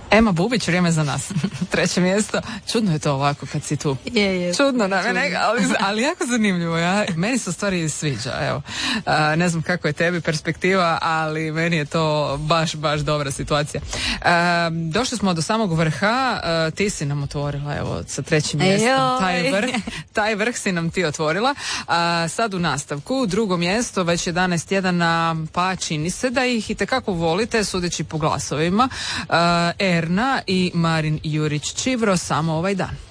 Ema Bubić, vrijeme za nas. 3. mjesto. Čudno je to ovako kad si tu. Je. Čudno, ali jako zanimljivo. Meni se u stvari sviđa. Evo. Ne znam kako je tebi perspektiva, ali meni je to baš dobra situacija. Došli smo do samog vrha. Ti si nam otvorila, evo, sa 3. mjestom. Taj vrh si nam ti otvorila. Sad u nastavku, 2. mjesto, već 11 tjedana, pa čini se da ih itekako volite, sudeći po glasovima. Erna i Marin Jurić Čivro, Samo ovaj dan.